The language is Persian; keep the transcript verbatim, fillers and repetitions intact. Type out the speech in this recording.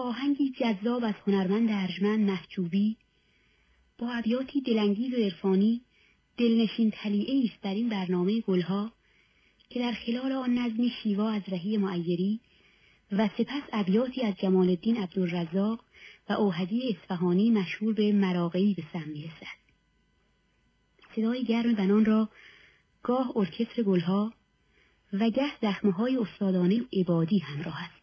آهنگی جذاب از هنرمند ارجمند محجوبی با ابیاتی دلانگیز و عرفانی دلنشین طلیعه‌ای است در این برنامه گلها که در خلال آن نظمی شیوا از رهی معیری و سپس ابیاتی از جمال الدین عبدالرزاق و اوحدی اصفهانی مشهور به مراغی به سم می‌رسد. صدای گرم بنان را گاه ارکستر گلها و گه زخمه‌های استادانه عبادی همراه است.